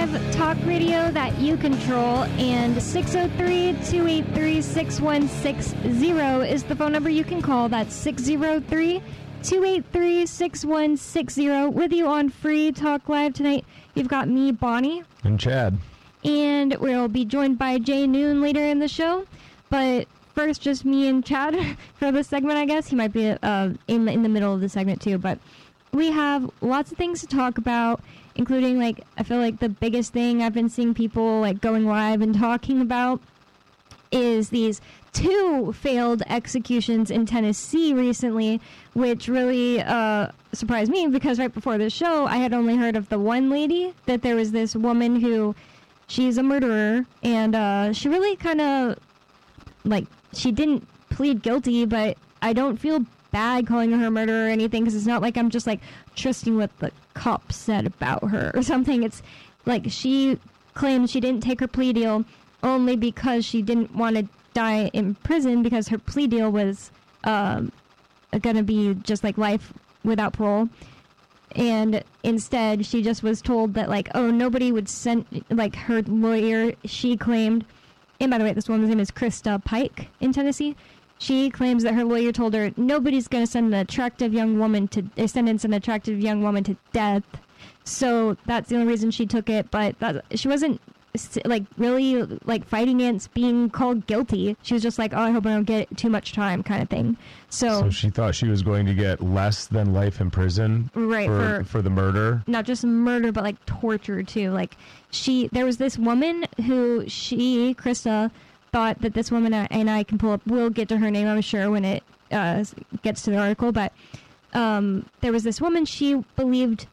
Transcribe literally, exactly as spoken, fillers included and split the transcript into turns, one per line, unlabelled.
Live talk radio that you control, and six oh three, two eight three, six one six zero is the phone number you can call. That's six oh three, two eight three, six one six zero. With you on Free Talk Live tonight, you've got me, Bonnie.
And Chad.
And we'll be joined by Jay Noon later in the show. But first, just me and Chad for this segment, I guess. He might be uh, in, in the middle of the segment, too. But we have lots of things to talk about, including, like, I feel like the biggest thing I've been seeing people, like, going live and talking about is these two failed executions in Tennessee recently, which really uh, surprised me because right before the show, I had only heard of the one lady, that there was this woman who, she's a murderer, and uh, she really kind of, like, she didn't plead guilty, but I don't feel bad calling her a murderer or anything, because it's not like I'm just, like, trusting what the cops said about her or something. It's like she claimed she didn't take her plea deal only because she didn't want to die in prison, because her plea deal was um, going to be just, like, life without parole. And instead, she just was told that, like, oh, nobody would send, like, her lawyer, she claimed, and by the way, this woman's name is Krista Pike in Tennessee. She claims that her lawyer told her nobody's going to send an attractive young woman to uh, sentence an attractive young woman to death. So that's the only reason she took it. But that, she wasn't like really like fighting against being called guilty. She was just like, oh, I hope I don't get too much time, kind of thing. So,
so she thought she was going to get less than life in prison,
right?
For,
for,
for the murder,
not just murder, but like torture too. Like she, there was this woman who she, Krista, thought that this woman, and I can pull up, we'll get to her name, I'm sure, when it uh, gets to the article, but um, there was this woman, she believed